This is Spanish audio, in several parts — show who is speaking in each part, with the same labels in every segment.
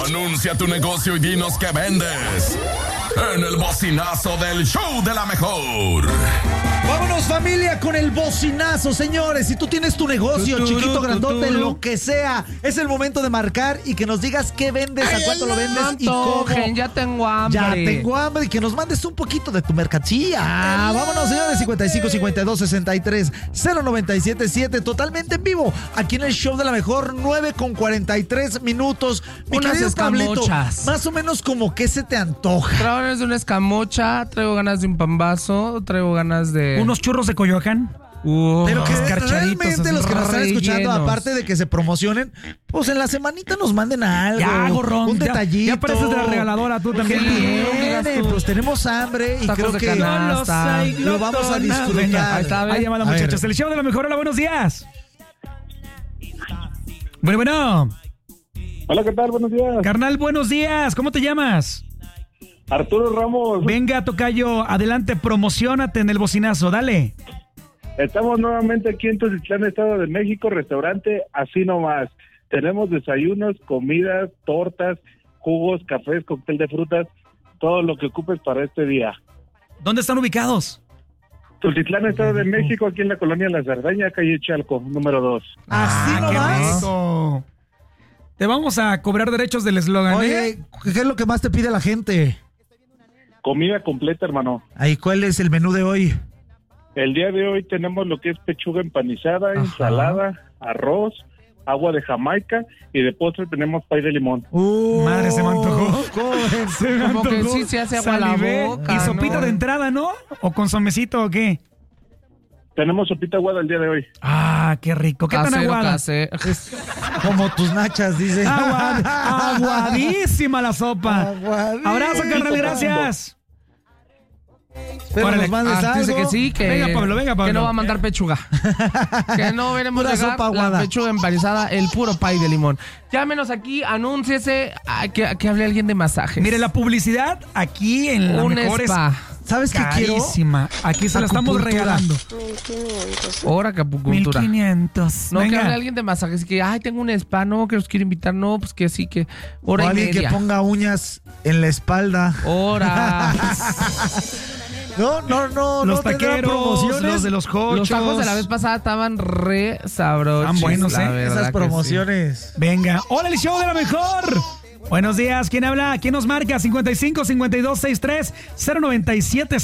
Speaker 1: Anuncia tu negocio y dinos qué vendes en el bocinazo del show de la mejor.
Speaker 2: Vámonos, familia, con el bocinazo, señores. Si tú tienes tu negocio, chiquito, grandote, lo que sea, es el momento de marcar y que nos digas qué vendes, a cuánto lo vendes y cómo.
Speaker 3: Ya tengo hambre.
Speaker 2: Ya tengo hambre y que nos mandes un poquito de tu mercancía. Vámonos, señores. 55 52 63 097 7, totalmente en vivo. Aquí en el show de la mejor, 9:43 minutos. Mi
Speaker 3: Unas
Speaker 2: querido Pablito,
Speaker 3: escamochas.
Speaker 2: más o menos como qué se te antoja.
Speaker 3: Traigo ganas de una escamocha, traigo ganas de un pambazo, traigo ganas de...
Speaker 4: Unos churros de Coyoacán.
Speaker 2: Pero que
Speaker 4: escarchaditos,
Speaker 2: realmente los que nos están escuchando,
Speaker 3: rellenos.
Speaker 2: aparte de que se promocionen, pues en la semanita nos manden algo.
Speaker 4: Ya, gorrón.
Speaker 2: Un detallito.
Speaker 4: Ya pareces de la regaladora tú
Speaker 2: ¿Qué
Speaker 4: también.
Speaker 2: tiene? Pues tenemos hambre y
Speaker 3: Tacos
Speaker 2: creo
Speaker 3: de
Speaker 2: que
Speaker 3: canasta.
Speaker 2: lo vamos a disfrutar.
Speaker 4: Venga,
Speaker 3: Ahí está,
Speaker 4: ahí llamada,
Speaker 2: A ver.
Speaker 4: muchachos. El show de la mejor. Hola, buenos días. Bueno.
Speaker 5: Hola, ¿qué tal? Buenos días.
Speaker 4: Carnal, buenos días. ¿Cómo te llamas?
Speaker 5: Arturo Ramos.
Speaker 4: Venga, tocayo, adelante, promocionate en el bocinazo, dale.
Speaker 5: Estamos nuevamente aquí en Teciutlán, Estado de México, restaurante Así Nomás. Tenemos desayunos, comidas, tortas, jugos, cafés, cóctel de frutas, todo lo que ocupes para este día.
Speaker 4: ¿Dónde están ubicados?
Speaker 5: Teciutlán, Estado de México, aquí en la colonia La Cerdaña, calle Chalco, número 2.
Speaker 2: Así
Speaker 4: qué
Speaker 2: nomás.
Speaker 4: rico. Te vamos a cobrar derechos del eslogan, ¿eh?
Speaker 2: Oye, ¿qué es lo que más te pide la gente?
Speaker 5: Comida completa, hermano.
Speaker 2: Ahí, ¿cuál es el menú de hoy?
Speaker 5: El día de hoy tenemos lo que es pechuga empanizada, ensalada, arroz, agua de Jamaica y de postre tenemos pay de limón.
Speaker 4: Madre, se me antojó.
Speaker 2: Joder.
Speaker 4: Se me
Speaker 3: Como que
Speaker 4: antojó.
Speaker 3: sí se hace agua a la
Speaker 4: Salivé.
Speaker 3: boca,
Speaker 4: ¿Y sopita
Speaker 3: ¿no?
Speaker 4: de entrada, no? ¿O consomecito o qué?
Speaker 5: Tenemos sopita aguada el día de hoy.
Speaker 4: Ah, qué rico. ¿Qué tan
Speaker 3: Casero,
Speaker 4: aguada?
Speaker 2: Como tus nachas, dice.
Speaker 4: Aguadísima la sopa.
Speaker 2: Aguadísima.
Speaker 4: Abrazo, carnal, gracias.
Speaker 2: Pero
Speaker 4: Órale.
Speaker 2: nos mandes algo.
Speaker 3: Dice que sí, que...
Speaker 4: Venga, Pablo.
Speaker 3: Que no va a mandar pechuga. Que no veremos
Speaker 2: Pura
Speaker 3: llegar
Speaker 2: sopa
Speaker 3: la
Speaker 2: aguada.
Speaker 3: pechuga empanizada, el puro pay de limón. Llámenos aquí, anúnciese que hable alguien de masajes.
Speaker 4: Mire, la publicidad aquí en la
Speaker 3: Un
Speaker 4: mejor
Speaker 3: spa.
Speaker 4: es
Speaker 2: ¿Sabes qué quiero?
Speaker 4: carísima. Aquí se la estamos
Speaker 2: Acupuntura.
Speaker 4: regalando.
Speaker 3: Ahora acupuntura.
Speaker 4: 1500.
Speaker 3: No, que hable
Speaker 4: Venga.
Speaker 3: alguien de masajes. Que, ay, tengo un spa, no, que los quiero invitar. No, pues que sí, que
Speaker 2: O
Speaker 3: hora y
Speaker 2: alguien que
Speaker 3: media.
Speaker 2: ponga uñas en la espalda.
Speaker 3: Hora.
Speaker 2: No.
Speaker 4: Los
Speaker 2: tendrán
Speaker 4: taqueros,
Speaker 2: promociones.
Speaker 4: los de los cochos.
Speaker 3: Los tacos de la vez pasada estaban re sabrosos.
Speaker 4: Están buenos, ¿eh?
Speaker 2: Esas promociones.
Speaker 4: Venga. Hola, el show de la mejor. Buenos días. ¿Quién habla? ¿Quién nos marca? 55 52 63 097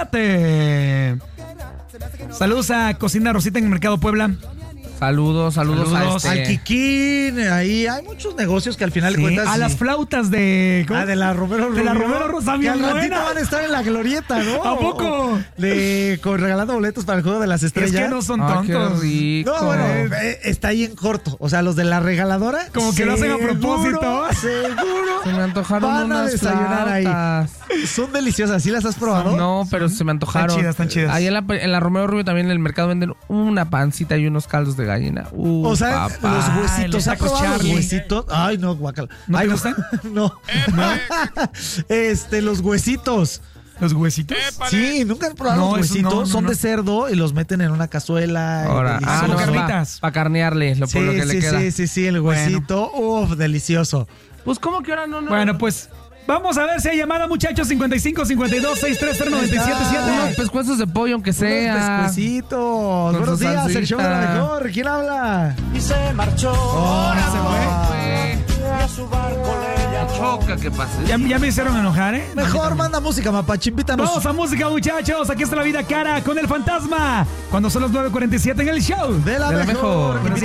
Speaker 4: 7. Saludos a Cocina Rosita en el Mercado Puebla.
Speaker 3: Saludos a
Speaker 2: Al Kikín, ahí hay muchos negocios que al final de
Speaker 4: Sí,
Speaker 2: cuentas.
Speaker 4: a las flautas de... ¿cómo?
Speaker 2: De la Romero
Speaker 4: De la
Speaker 2: Rubio,
Speaker 4: Romero Rosa,
Speaker 2: que
Speaker 4: bien
Speaker 2: al ratito
Speaker 4: buena.
Speaker 2: van a estar en la glorieta, ¿no?
Speaker 4: ¿A poco?
Speaker 2: Regalando boletos para el Juego de las Estrellas.
Speaker 4: Es que no son
Speaker 3: Ah, qué
Speaker 4: tontos.
Speaker 3: rico.
Speaker 2: No, bueno, está ahí en corto. O sea, los de la regaladora.
Speaker 4: Como que lo hacen a
Speaker 2: seguro,
Speaker 4: propósito.
Speaker 2: Seguro.
Speaker 3: Se me antojaron
Speaker 2: Van a
Speaker 3: unas
Speaker 2: desayunar
Speaker 3: flautas.
Speaker 2: ahí. Son deliciosas. ¿Sí las has probado?
Speaker 3: No, pero se me antojaron.
Speaker 4: Están chidas.
Speaker 3: Ahí en la Romero Rubio también en el mercado venden una pancita y unos caldos de gallina.
Speaker 2: O sea,
Speaker 3: Papá.
Speaker 2: los huesitos.
Speaker 4: los
Speaker 2: ¿Ha
Speaker 4: tacos
Speaker 2: probado los
Speaker 4: Charlie.
Speaker 2: huesitos? Ay, no, guacala.
Speaker 4: ¿No te
Speaker 2: Ay,
Speaker 4: gustan?
Speaker 2: No. Los huesitos.
Speaker 4: ¿Los huesitos?
Speaker 2: Sí, nunca han probado
Speaker 4: No,
Speaker 2: los
Speaker 4: esos
Speaker 2: huesitos.
Speaker 4: no, no,
Speaker 2: Son
Speaker 4: no.
Speaker 2: de cerdo y los meten en una cazuela.
Speaker 3: Ahora,
Speaker 2: Delicioso.
Speaker 4: como
Speaker 3: no,
Speaker 4: carnitas.
Speaker 3: para carnearle por lo que le queda.
Speaker 2: Sí, el huesito. Uf, delicioso.
Speaker 3: Pues, ¿cómo que ahora no?
Speaker 4: Bueno, pues vamos a ver si hay llamada, muchachos. 55 52 63 097
Speaker 3: unos
Speaker 4: 7.
Speaker 3: pescuezos de pollo, aunque sea.
Speaker 2: Unos pescuecitos.
Speaker 3: Con
Speaker 2: Buenos
Speaker 3: su
Speaker 2: días, el show de la
Speaker 3: salsita.
Speaker 2: mejor. ¿Quién habla?
Speaker 6: Y se marchó.
Speaker 2: Ahora se
Speaker 3: Fue.
Speaker 6: Y a su barco le llamó.
Speaker 3: Choca que pase.
Speaker 4: Ya me hicieron enojar, ¿eh?
Speaker 2: Mejor manda música, mapache. Invítanos.
Speaker 4: Vamos a música, muchachos. Aquí está la vida cara con el fantasma. Cuando son las 9:47 en el show
Speaker 2: De la
Speaker 3: De la
Speaker 2: mejor.
Speaker 3: mejor.